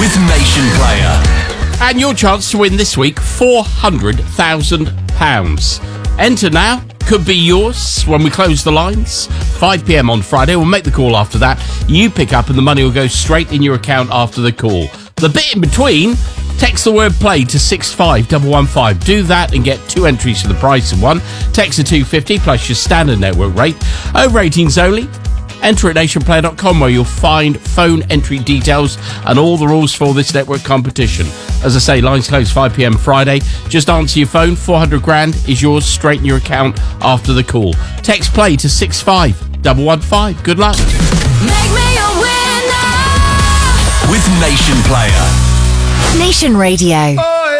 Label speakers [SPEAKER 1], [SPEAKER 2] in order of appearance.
[SPEAKER 1] with Nation Player.
[SPEAKER 2] And your chance to win this week, £400,000. Enter now. Could be yours when we close the lines. 5 p.m. on Friday. We'll make the call after that. You pick up and the money will go straight in your account after the call. The bit in between, text the word play to 65115. Do that and get 2 entries for the price of 1. Text to 250 plus your standard network rate. Over 18s only. Enter at nationplayer.com where you'll find phone entry details and all the rules for this network competition. As I say, lines close 5 p.m. Friday. Just answer your phone. 400 grand is yours straight in your account after the call. Text play to 65115. Good luck.
[SPEAKER 3] Make me a winner
[SPEAKER 1] with Nation Player.
[SPEAKER 3] Nation Radio.